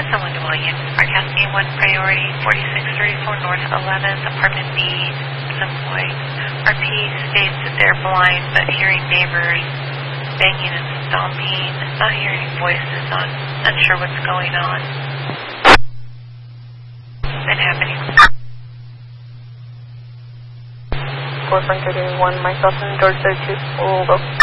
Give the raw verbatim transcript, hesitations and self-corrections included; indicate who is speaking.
Speaker 1: Someone to Williams, Park House game one priority, forty-six thirty-four North eleventh, apartment B, some boy. R P states that they're blind but hearing neighbors banging and stomping, not hearing voices, not unsure what's going on. Been happening.
Speaker 2: four point three one, myself and George thirty-two, we'll go.